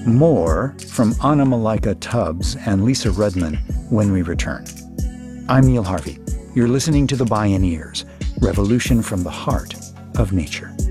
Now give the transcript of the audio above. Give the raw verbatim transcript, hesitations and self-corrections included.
More from Anna Malika Tubbs and Lisa Rudman when we return. I'm Neil Harvey. You're listening to The Bioneers, Revolution from the Heart of Nature.